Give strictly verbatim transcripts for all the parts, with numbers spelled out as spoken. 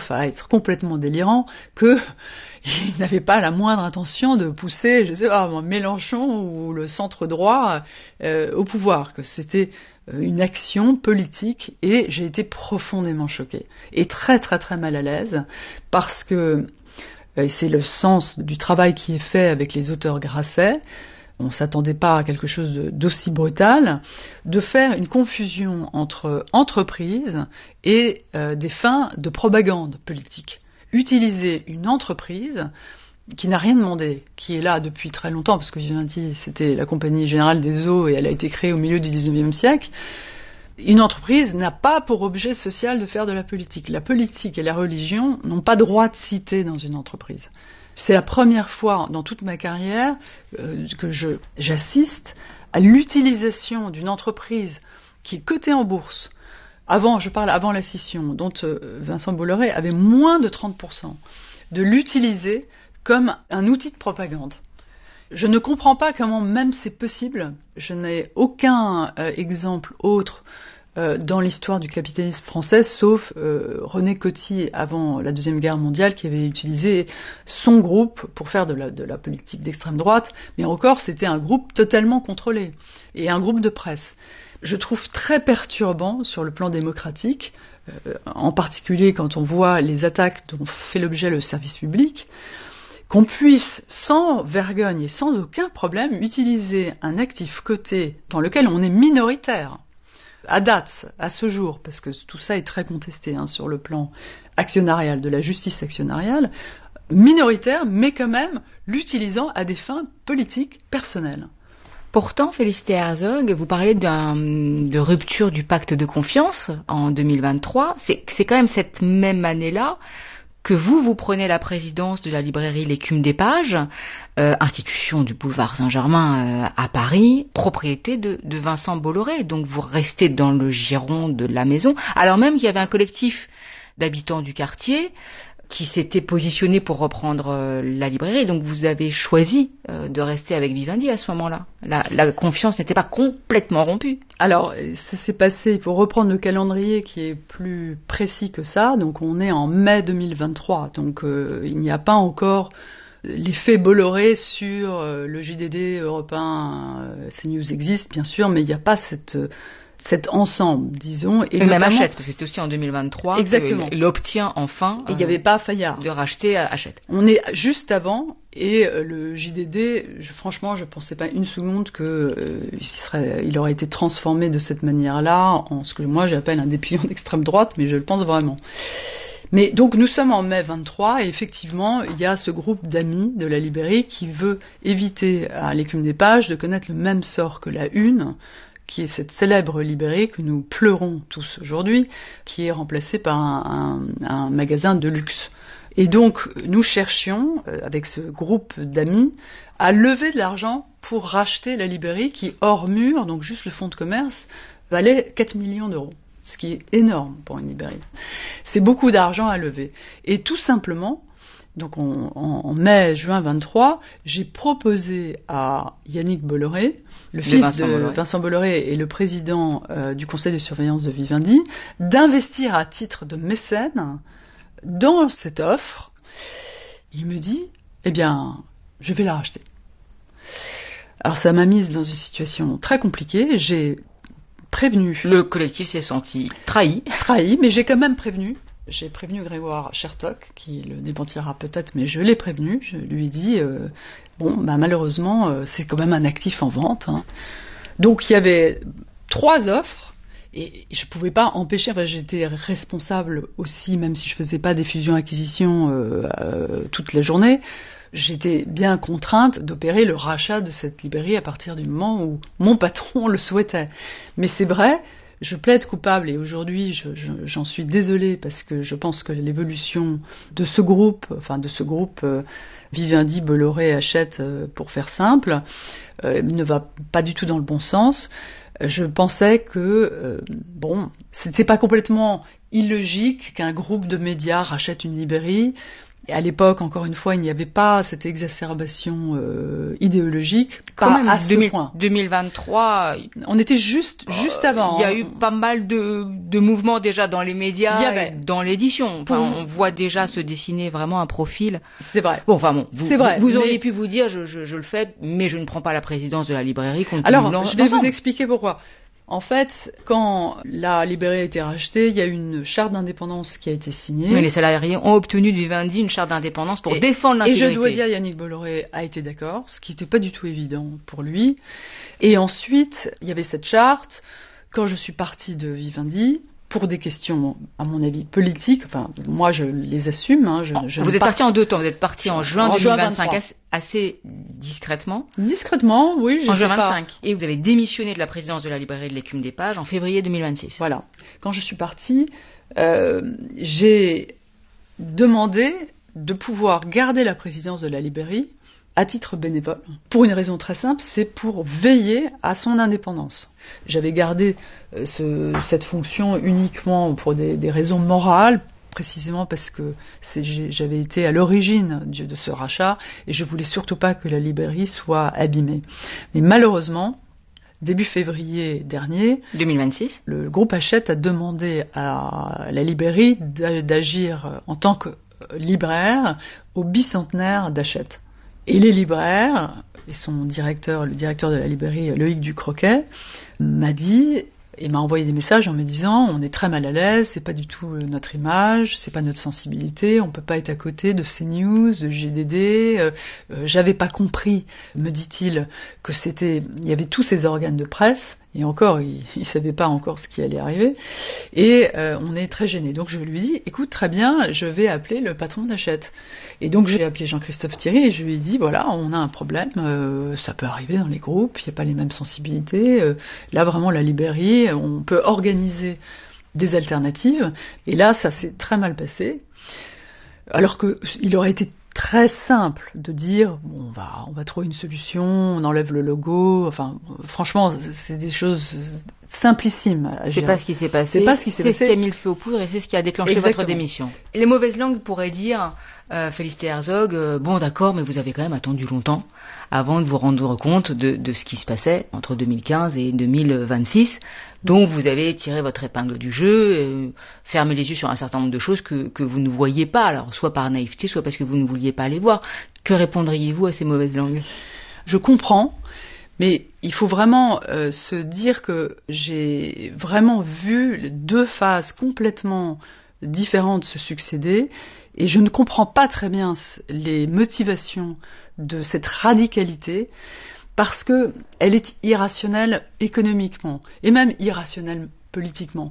philosophe à être complètement délirant qu'il n'avait pas la moindre intention de pousser, je sais pas, Mélenchon ou le centre droit euh, au pouvoir, que c'était une action politique, et j'ai été profondément choquée et très très très mal à l'aise parce que et c'est le sens du travail qui est fait avec les auteurs Grasset. On ne s'attendait pas à quelque chose de, d'aussi brutal, de faire une confusion entre entreprise et euh, des fins de propagande politique. Utiliser une entreprise qui n'a rien demandé, qui est là depuis très longtemps, parce que Vivendi, c'était la Compagnie Générale des Eaux et elle a été créée au milieu du dix-neuvième siècle. Une entreprise n'a pas pour objet social de faire de la politique. La politique et la religion n'ont pas droit de citer dans une entreprise. C'est la première fois dans toute ma carrière euh, que je, j'assiste à l'utilisation d'une entreprise qui est cotée en bourse. Avant, je parle avant la scission, dont euh, Vincent Bolloré avait moins de trente pour cent, de l'utiliser comme un outil de propagande. Je ne comprends pas comment même c'est possible. Je n'ai aucun euh, exemple autre euh, dans l'histoire du capitalisme français, sauf euh, René Coty avant la Deuxième Guerre mondiale, qui avait utilisé son groupe pour faire de la, de la politique d'extrême droite, mais encore c'était un groupe totalement contrôlé, et un groupe de presse. Je trouve très perturbant sur le plan démocratique, euh, en particulier quand on voit les attaques dont fait l'objet le service public, qu'on puisse, sans vergogne et sans aucun problème, utiliser un actif coté dans lequel on est minoritaire, à date, à ce jour, parce que tout ça est très contesté hein, sur le plan actionnarial, de la justice actionnariale, minoritaire, mais quand même l'utilisant à des fins politiques personnelles. Pourtant, Félicité Herzog, vous parlez d'un, de rupture du pacte de confiance en deux mille vingt-trois. C'est, c'est quand même cette même année-là que vous, vous prenez la présidence de la librairie L'Écume des Pages, euh, institution du boulevard Saint-Germain euh, à Paris, propriété de, de Vincent Bolloré. Donc vous restez dans le giron de la maison, alors même qu'il y avait un collectif d'habitants du quartier qui s'était positionné pour reprendre euh, la librairie. Donc vous avez choisi euh, de rester avec Vivendi à ce moment-là. La, la confiance n'était pas complètement rompue. Alors, ça s'est passé, il faut reprendre le calendrier qui est plus précis que ça. Donc on est en mai deux mille vingt-trois. Donc euh, il n'y a pas encore l'effet Bolloré sur euh, le J D D européen. Euh, CNews existe, bien sûr, mais il n'y a pas cette... Euh, cet ensemble, disons. Et, et même Hachette, parce que c'était aussi en deux mille vingt-trois. Exactement. Il obtient enfin. Et il n'y avait pas Fayard. De racheter Hachette. On est juste avant, et euh, le J D D, je, franchement, je ne pensais pas une seconde qu'il euh, serait, il aurait été transformé de cette manière-là en ce que moi j'appelle un dépliant d'extrême droite, mais je le pense vraiment. Mais donc nous sommes en mai vingt-trois, et effectivement, il y a ce groupe d'amis de la librairie qui veut éviter à l'Écume des Pages de connaître le même sort que la Une, qui est cette célèbre librairie que nous pleurons tous aujourd'hui, qui est remplacée par un, un, un magasin de luxe. Et donc, nous cherchions, avec ce groupe d'amis, à lever de l'argent pour racheter la librairie qui, hors mur, donc juste le fonds de commerce, valait quatre millions d'euros. Ce qui est énorme pour une librairie. C'est beaucoup d'argent à lever. Et tout simplement, donc en, en mai-juin vingt-trois, j'ai proposé à Yannick Bolloré, le fils Vincent de Bolloré. Vincent Bolloré et le président euh, du conseil de surveillance de Vivendi, d'investir à titre de mécène dans cette offre. Il me dit, eh bien, je vais la racheter. Alors ça m'a mise dans une situation très compliquée. J'ai prévenu. Le collectif s'est senti trahi. Trahi, mais j'ai quand même prévenu. J'ai prévenu Grégoire Chertok, qui le démentira peut-être, mais je l'ai prévenu. Je lui ai dit, euh, bon, bah, malheureusement, euh, c'est quand même un actif en vente. Hein. Donc il y avait trois offres, et je ne pouvais pas empêcher, enfin, j'étais responsable aussi, même si je ne faisais pas des fusions-acquisitions euh, euh, toute la journée, j'étais bien contrainte d'opérer le rachat de cette librairie à partir du moment où mon patron le souhaitait. Mais c'est vrai, je plaide coupable, et aujourd'hui je, je, j'en suis désolée parce que je pense que l'évolution de ce groupe, enfin de ce groupe euh, Vivendi, Bolloré, Hachette, euh, pour faire simple, euh, ne va pas du tout dans le bon sens. Je pensais que, euh, bon, c'était pas complètement illogique qu'un groupe de médias rachète une librairie. Et à l'époque, encore une fois, il n'y avait pas cette exacerbation euh, idéologique. Quand pas même, à ce deux mille, point. deux mille vingt-trois, on était juste, juste euh, avant. Il y a eu pas mal de, de mouvements déjà dans les médias, il y avait. Et dans l'édition. Enfin, Pour... on voit déjà se dessiner vraiment un profil. C'est vrai. Bon, enfin bon, vous, c'est vrai, vous, vous auriez mais... pu vous dire, je, je, je le fais, mais je ne prends pas la présidence de la librairie. Alors, je vais vous expliquer pourquoi. En fait, quand la librairie a été rachetée, il y a eu une charte d'indépendance qui a été signée. Oui, les salariés ont obtenu du Vivendi une charte d'indépendance pour et, défendre l'intégrité. Et je dois dire, Yannick Bolloré a été d'accord, ce qui n'était pas du tout évident pour lui. Et ensuite, il y avait cette charte. Quand je suis partie de Vivendi, pour des questions, à mon avis, politiques, enfin, moi je les assume. Hein, je, je vous êtes part... parti en deux temps, vous êtes parti en juin en deux mille vingt-cinq, juin vingt-trois. assez discrètement. Discrètement, oui. En juin vingt-cinq. Pas... Et vous avez démissionné de la présidence de la librairie de l'Écume des Pages en février deux mille vingt-six. Voilà. Quand je suis partie, euh, j'ai demandé de pouvoir garder la présidence de la librairie à titre bénévole, pour une raison très simple, c'est pour veiller à son indépendance. J'avais gardé euh, ce, cette fonction uniquement pour des, des raisons morales, précisément parce que c'est, j'avais été à l'origine de, de ce rachat, et je voulais surtout pas que la librairie soit abîmée. Mais malheureusement, début février dernier, deux mille vingt-six, le groupe Hachette a demandé à la librairie d'agir en tant que libraire au bicentenaire d'Hachette. Et les libraires, et son directeur, le directeur de la librairie, Loïc Ducroquet, m'a dit, et m'a envoyé des messages en me disant, on est très mal à l'aise, c'est pas du tout notre image, c'est pas notre sensibilité, on peut pas être à côté de CNews, de G D D, euh, euh, j'avais pas compris, me dit-il, que c'était, il y avait tous ces organes de presse, et encore, il ne savait pas encore ce qui allait arriver, et euh, on est très gênés. Donc je lui dis, écoute, très bien, je vais appeler le patron d'Hachette. Et donc j'ai appelé Jean-Christophe Thierry et je lui ai dit, voilà, on a un problème, euh, ça peut arriver dans les groupes, il n'y a pas les mêmes sensibilités, euh, là vraiment la librairie, on peut organiser des alternatives, et là ça s'est très mal passé, alors qu'il aurait été très simple de dire bon, on va on va trouver une solution, on enlève le logo, enfin franchement c'est des choses simplissimes. C'est pas ce qui s'est passé. C'est pas ce qui s'est c'est passé. ce qui a mis le feu aux poudres et c'est ce qui a déclenché Exactement. Votre démission. Les mauvaises langues pourraient dire euh, Félicité Herzog, euh, bon d'accord, mais vous avez quand même attendu longtemps avant de vous rendre compte de, de ce qui se passait entre deux mille quinze et deux mille vingt-six. Donc vous avez tiré votre épingle du jeu, euh, fermé les yeux sur un certain nombre de choses que, que vous ne voyiez pas, alors soit par naïveté, soit parce que vous ne vouliez pas les voir. Que répondriez-vous à ces mauvaises langues ? Je comprends, mais il faut vraiment euh, se dire que j'ai vraiment vu deux phases complètement différentes se succéder, et je ne comprends pas très bien les motivations de cette radicalité, parce que elle est irrationnelle économiquement, et même irrationnelle politiquement.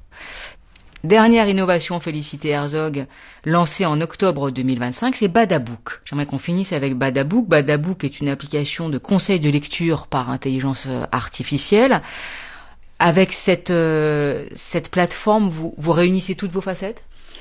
Dernière innovation, Félicité Herzog, lancée en octobre deux mille vingt-cinq, c'est Badabook. J'aimerais qu'on finisse avec Badabook. Badabook est une application de conseil de lecture par intelligence artificielle. Avec cette, euh, cette plateforme, vous, vous réunissez toutes vos facettes ?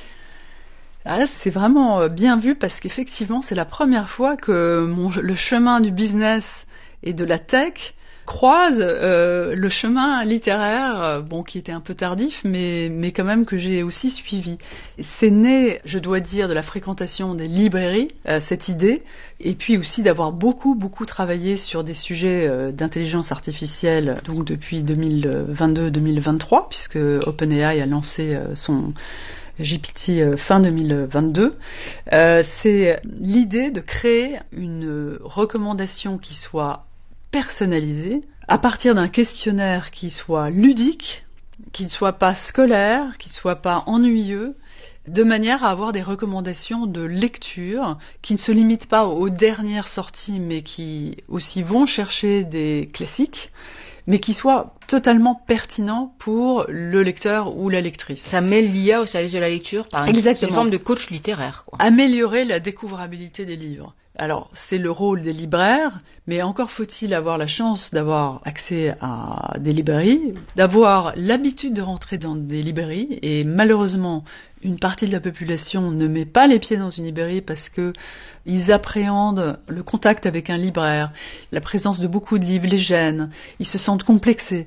Ah là, c'est vraiment bien vu parce qu'effectivement, c'est la première fois que mon, le chemin du business et de la tech croise euh, le chemin littéraire, euh, bon, qui était un peu tardif, mais, mais quand même que j'ai aussi suivi. C'est né, je dois dire, de la fréquentation des librairies, euh, cette idée, et puis aussi d'avoir beaucoup, beaucoup travaillé sur des sujets euh, d'intelligence artificielle, donc depuis deux mille vingt-deux deux mille vingt-trois, puisque OpenAI a lancé euh, son G P T euh, fin deux mille vingt-deux. Euh, c'est l'idée de créer une recommandation qui soit personnalisé, à partir d'un questionnaire qui soit ludique, qui ne soit pas scolaire, qui ne soit pas ennuyeux, de manière à avoir des recommandations de lecture qui ne se limitent pas aux dernières sorties, mais qui aussi vont chercher des classiques, mais qui soient totalement pertinents pour le lecteur ou la lectrice. Ça met l'I A au service de la lecture, par exemple. Exactement. Une forme de coach littéraire, quoi. Améliorer la découvrabilité des livres. Alors, c'est le rôle des libraires, mais encore faut-il avoir la chance d'avoir accès à des librairies, d'avoir l'habitude de rentrer dans des librairies, et malheureusement, une partie de la population ne met pas les pieds dans une librairie parce que ils appréhendent le contact avec un libraire, la présence de beaucoup de livres les gêne, ils se sentent complexés.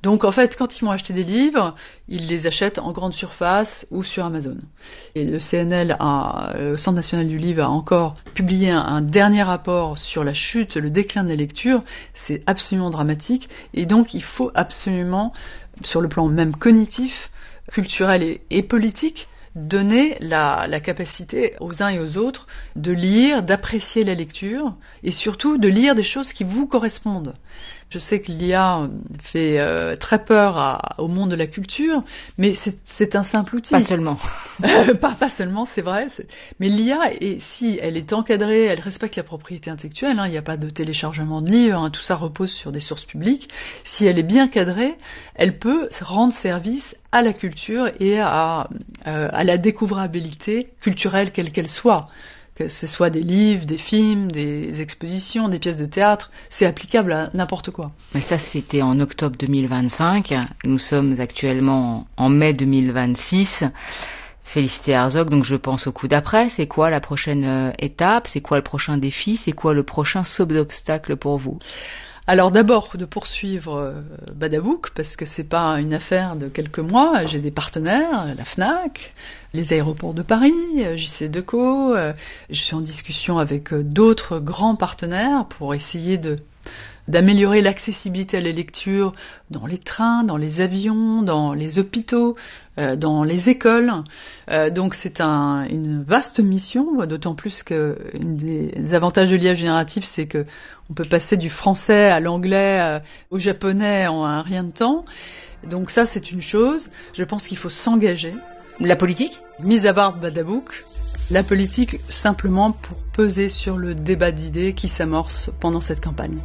Donc en fait, quand ils vont acheter des livres, ils les achètent en grande surface ou sur Amazon. Et le C N L, a, le Centre national du livre, a encore publié un, un dernier rapport sur la chute, le déclin des lectures. C'est absolument dramatique. Et donc il faut absolument, sur le plan même cognitif, culturel et, et politique, donner la, la capacité aux uns et aux autres de lire, d'apprécier la lecture et surtout de lire des choses qui vous correspondent. Je sais que l'I A fait euh, très peur à, au monde de la culture, mais c'est, c'est un simple outil. Pas seulement. Euh, pas, pas seulement, c'est vrai. C'est... Mais l'I A, et si elle est encadrée, elle respecte la propriété intellectuelle, hein, il n'y a pas de téléchargement de livres, hein, tout ça repose sur des sources publiques. Si elle est bien cadrée, elle peut rendre service à la culture et à, euh, à la découvrabilité culturelle quelle qu'elle soit. Que ce soit des livres, des films, des expositions, des pièces de théâtre, c'est applicable à n'importe quoi. Mais ça, c'était en octobre deux mille vingt-cinq. Nous sommes actuellement en mai deux mille vingt-six. Félicité Herzog, donc je pense au coup d'après. C'est quoi la prochaine euh, étape? C'est quoi le prochain défi? C'est quoi le prochain saut d'obstacle pour vous? Alors d'abord de poursuivre euh, Badabouk, parce que c'est pas une affaire de quelques mois. J'ai des partenaires, la FNAC, les aéroports de Paris, J C Decaux. Euh, je suis en discussion avec euh, d'autres grands partenaires pour essayer de d'améliorer l'accessibilité à la lecture dans les trains, dans les avions, dans les hôpitaux, euh, dans les écoles. Euh, donc c'est un, une vaste mission, d'autant plus que une des avantages de l'I A générative, c'est que on peut passer du français à l'anglais, euh, au japonais en un rien de temps. Donc ça, c'est une chose. Je pense qu'il faut s'engager. La politique ? Mise à part Badabouk, la politique simplement pour peser sur le débat d'idées qui s'amorce pendant cette campagne.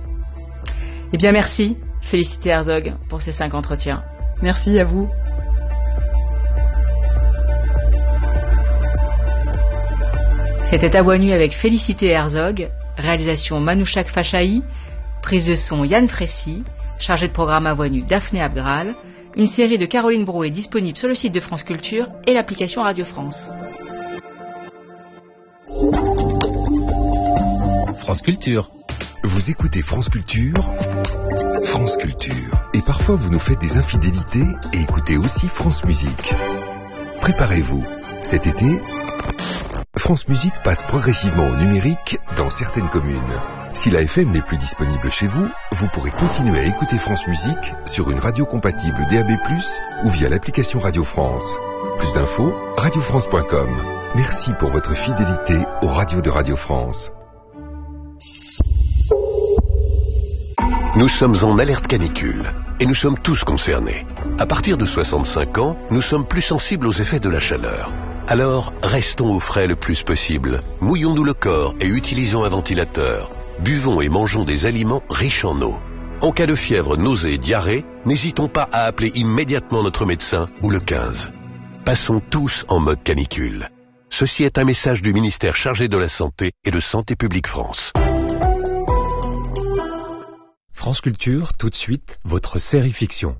Eh bien merci, Félicité Herzog, pour ces cinq entretiens. Merci à vous. C'était À Voix Nue avec Félicité Herzog, réalisation Manouchak Fachaï, prise de son Yann Frécy, chargé de programme À Voix Nue Daphné Abgral. Une série de Caroline Brouet disponible sur le site de France Culture et l'application Radio France. France Culture. Vous écoutez France Culture, France Culture. Et parfois vous nous faites des infidélités et écoutez aussi France Musique. Préparez-vous. Cet été, France Musique passe progressivement au numérique dans certaines communes. Si la F M n'est plus disponible chez vous, vous pourrez continuer à écouter France Musique sur une radio compatible D A B plus, ou via l'application Radio France. Plus d'infos, radio france point com. Merci pour votre fidélité aux radios de Radio France. Nous sommes en alerte canicule et nous sommes tous concernés. À partir de soixante-cinq ans, nous sommes plus sensibles aux effets de la chaleur. Alors, restons au frais le plus possible. Mouillons-nous le corps et utilisons un ventilateur. Buvons et mangeons des aliments riches en eau. En cas de fièvre, nausée et diarrhée, n'hésitons pas à appeler immédiatement notre médecin ou le quinze. Passons tous en mode canicule. Ceci est un message du ministère chargé de la Santé et de Santé publique France. France Culture, tout de suite, votre série fiction.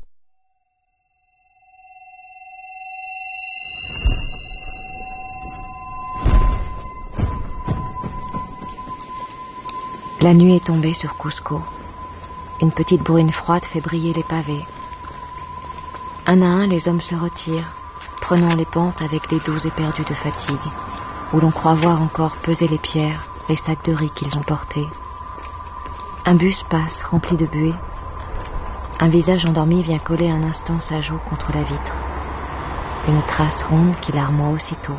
La nuit est tombée sur Cusco. Une petite bruine froide fait briller les pavés. Un à un, les hommes se retirent, prenant les pentes avec des dos éperdus de fatigue, où l'on croit voir encore peser les pierres, les sacs de riz qu'ils ont portés. Un bus passe, rempli de buée. Un visage endormi vient coller un instant sa joue contre la vitre. Une trace ronde qui larmoie aussitôt.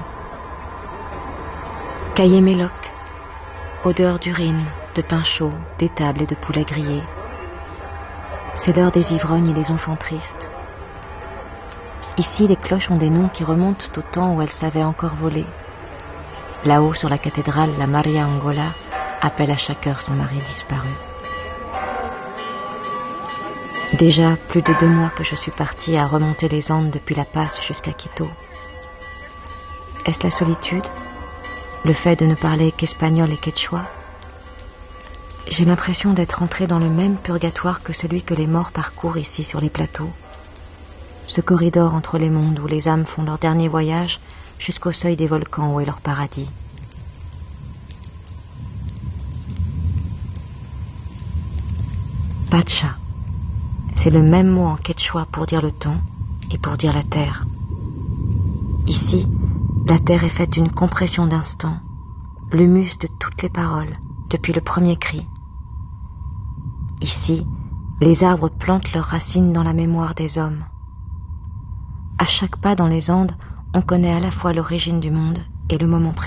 Caillé Méloc, odeur d'urine, de pain chaud, d'étable et de poulet grillé. C'est l'heure des ivrognes et des enfants tristes. Ici, les cloches ont des noms qui remontent au temps où elles savaient encore voler. Là-haut, sur la cathédrale, la Maria Angola appelle à chaque heure son mari disparu. Déjà plus de deux mois que je suis partie à remonter les Andes depuis La Paz jusqu'à Quito. Est-ce la solitude? Le fait de ne parler qu'espagnol et quechua? J'ai l'impression d'être entrée dans le même purgatoire que celui que les morts parcourent ici sur les plateaux. Ce corridor entre les mondes où les âmes font leur dernier voyage jusqu'au seuil des volcans où est leur paradis. Pacha. c'est le même mot en quechua pour dire le temps et pour dire la terre. Ici, la terre est faite d'une compression d'instants, l'humus de toutes les paroles, depuis le premier cri. Ici, les arbres plantent leurs racines dans la mémoire des hommes. À chaque pas dans les Andes, on connaît à la fois l'origine du monde et le moment présent.